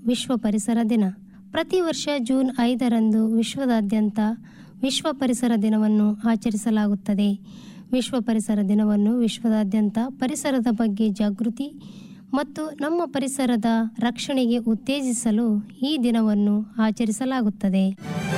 ವಿಶ್ವ ಪರಿಸರ ದಿನ. ಪ್ರತಿ ವರ್ಷ ಜೂನ್ 5ರಂದು ವಿಶ್ವದಾದ್ಯಂತ ವಿಶ್ವ ಪರಿಸರ ದಿನವನ್ನು ಆಚರಿಸಲಾಗುತ್ತದೆ. ವಿಶ್ವ ಪರಿಸರ ದಿನವನ್ನು ವಿಶ್ವದಾದ್ಯಂತ ಪರಿಸರದ ಬಗ್ಗೆ ಜಾಗೃತಿ ಮತ್ತು ನಮ್ಮ ಪರಿಸರದ ರಕ್ಷಣೆಗೆ ಉತ್ತೇಜಿಸಲು ಈ ದಿನವನ್ನು ಆಚರಿಸಲಾಗುತ್ತದೆ.